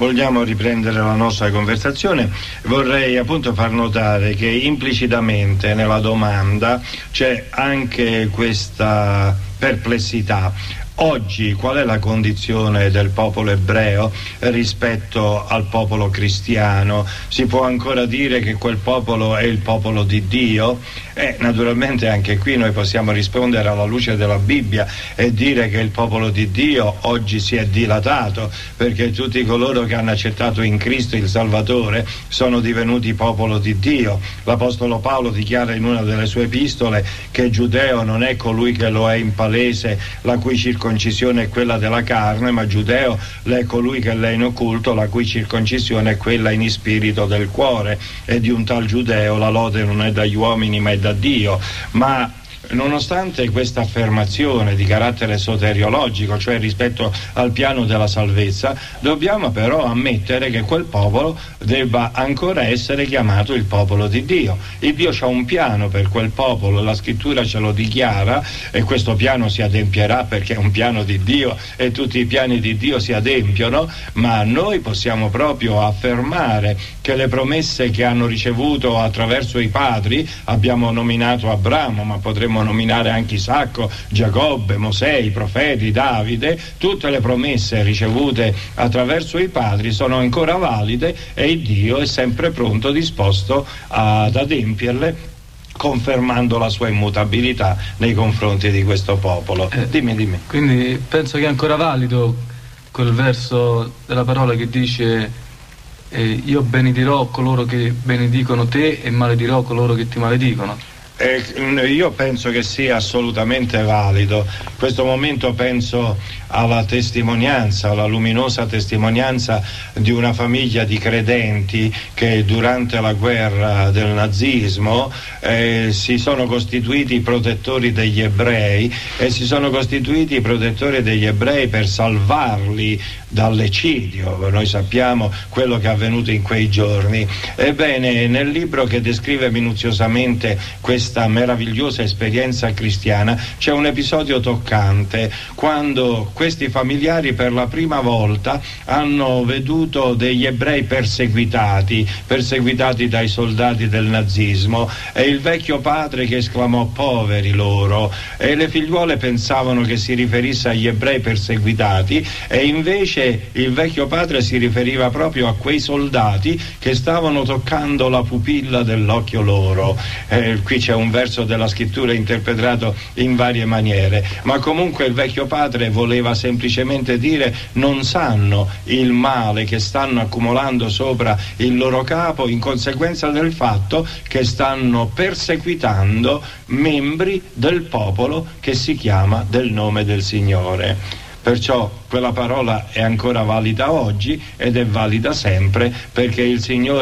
vogliamo riprendere la nostra conversazione. Vorrei appunto far notare che implicitamente nella domanda c'è anche questa perplessità. Oggi qual è la condizione del popolo ebreo rispetto al popolo cristiano? Si può ancora dire che quel popolo è il popolo di Dio? Naturalmente anche qui noi possiamo rispondere alla luce della Bibbia e dire che il popolo di Dio oggi si è dilatato, perché tutti coloro che hanno accettato in Cristo il Salvatore sono divenuti popolo di Dio. L'Apostolo Paolo dichiara in una delle sue epistole che giudeo non è colui che lo è in palese, la cui circoncisione è quella della carne, ma giudeo è colui che l'è in occulto, la cui circoncisione è quella in spirito del cuore, e di un tal giudeo la lode non è dagli uomini ma è da Dio. Ma nonostante questa affermazione di carattere soteriologico, cioè rispetto al piano della salvezza, dobbiamo però ammettere che quel popolo debba ancora essere chiamato il popolo di Dio. Il Dio c'ha un piano per quel popolo, la scrittura ce lo dichiara, e questo piano si adempierà perché è un piano di Dio e tutti i piani di Dio si adempiono, ma noi possiamo proprio affermare che le promesse che hanno ricevuto attraverso i padri, abbiamo nominato Abramo, ma potremmo nominare anche Isacco, Giacobbe, Mosè, i profeti, Davide, tutte le promesse ricevute attraverso i padri sono ancora valide e Dio è sempre pronto, disposto ad adempierle, confermando la sua immutabilità nei confronti di questo popolo. Dimmi. Quindi penso che è ancora valido quel verso della parola che dice io benedirò coloro che benedicono te e maledirò coloro che ti maledicono. Io penso che sia assolutamente valido. In questo momento penso alla testimonianza, alla luminosa testimonianza di una famiglia di credenti che durante la guerra del nazismo si sono costituiti protettori degli ebrei, e si sono costituiti protettori degli ebrei per salvarli dall'eccidio. Noi sappiamo quello che è avvenuto in quei giorni. Ebbene, nel libro che descrive minuziosamente questa meravigliosa esperienza cristiana c'è un episodio toccante, quando questi familiari per la prima volta hanno veduto degli ebrei perseguitati dai soldati del nazismo, e il vecchio padre che esclamò poveri loro, e le figliuole pensavano che si riferisse agli ebrei perseguitati, e invece il vecchio padre si riferiva proprio a quei soldati che stavano toccando la pupilla dell'occhio loro. Qui c'è un verso della scrittura interpretato in varie maniere, ma comunque il vecchio padre voleva semplicemente dire: non sanno il male che stanno accumulando sopra il loro capo in conseguenza del fatto che stanno perseguitando membri del popolo che si chiama del nome del Signore. Perciò quella parola è ancora valida oggi ed è valida sempre, perché il Signore